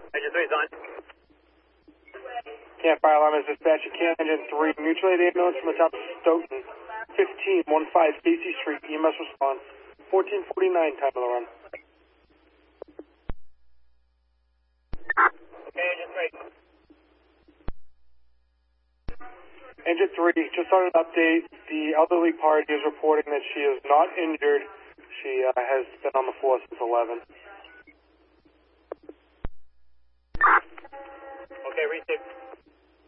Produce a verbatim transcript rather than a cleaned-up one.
Engine three is on. Camp fire alarm is dispatching Camp Engine three. Mutual aid ambulance from the top of Stoughton. fifteen fifteen Stacy Street. E M S response. fourteen forty-nine time of the run. Okay, engine three. Engine three, just on an update, the elderly party is reporting that she is not injured. She uh, has been on the floor since eleven. Okay, receive.